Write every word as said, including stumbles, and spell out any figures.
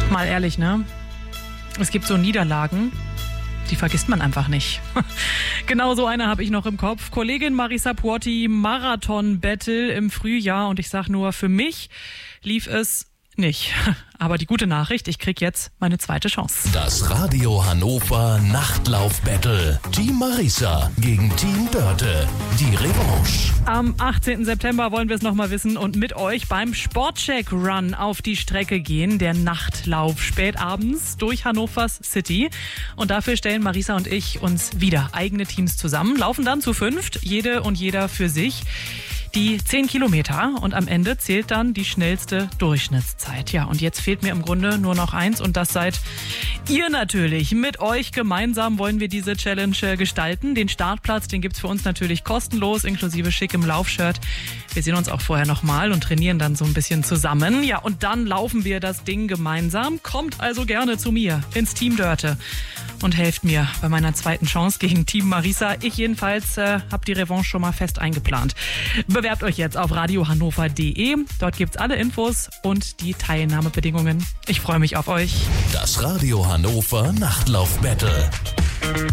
Mal ehrlich, ne? Es gibt so Niederlagen, die vergisst man einfach nicht. Genau so eine habe ich noch im Kopf. Kollegin Marisa Puotti, Marathon-Battle im Frühjahr. Und ich sag nur, für mich lief es nicht. Aber die gute Nachricht, ich krieg jetzt meine zweite Chance. Das Radio Hannover Nachtlauf-Battle. Team Marisa gegen Team Dörte. Die Revanche. Am achtzehnten September wollen wir es nochmal wissen und mit euch beim Sportcheck-Run auf die Strecke gehen. Der Nachtlauf spätabends durch Hannovers City. Und dafür stellen Marisa und ich uns wieder eigene Teams zusammen, laufen dann zu fünft, jede und jeder für sich. Die zehn Kilometer und am Ende zählt dann die schnellste Durchschnittszeit. Ja, und jetzt fehlt mir im Grunde nur noch eins und das seid ihr natürlich. Mit euch gemeinsam wollen wir diese Challenge gestalten. Den Startplatz, den gibt's für uns natürlich kostenlos, inklusive schickem Laufshirt. Wir sehen uns auch vorher nochmal und trainieren dann so ein bisschen zusammen. Ja, und dann laufen wir das Ding gemeinsam. Kommt also gerne zu mir ins Team Dörte und helft mir bei meiner zweiten Chance gegen Team Marisa. Ich jedenfalls äh, habe die Revanche schon mal fest eingeplant. Bewerbt euch jetzt auf radiohannover punkt de. Dort gibt's alle Infos und die Teilnahmebedingungen. Ich freue mich auf euch. Das Radio Hannover Nachtlauf-Battle.